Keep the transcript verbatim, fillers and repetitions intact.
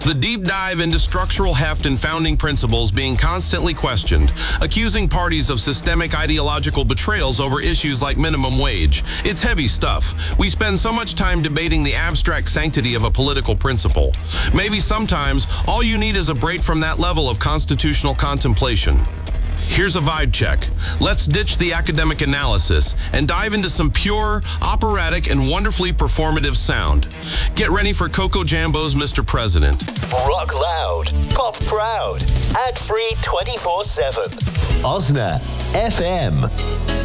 The deep dive into structural heft and founding principles being constantly questioned, accusing parties of systemic ideological betrayals over issues like minimum wage. It's heavy stuff. We spend so much time debating the abstract sanctity of a political principle. Maybe sometimes all you need is a break from that level of constitutional contemplation. Here's a vibe check. Let's ditch the academic analysis and dive into some pure, operatic, and wonderfully performative sound. Get ready for Coco Jambo's Mister President. Rock loud, pop proud, ad-free twenty-four seven. Osna F M.